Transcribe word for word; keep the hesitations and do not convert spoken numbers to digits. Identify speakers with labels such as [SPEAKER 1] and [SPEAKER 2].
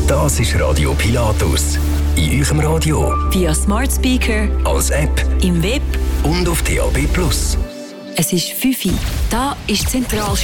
[SPEAKER 1] Das ist Radio Pilatus. In eurem Radio,
[SPEAKER 2] via Smart Speaker,
[SPEAKER 1] als App,
[SPEAKER 2] im Web
[SPEAKER 1] und auf D A B plus.
[SPEAKER 2] Es ist fünf Uhr. Da ist Zentralschule.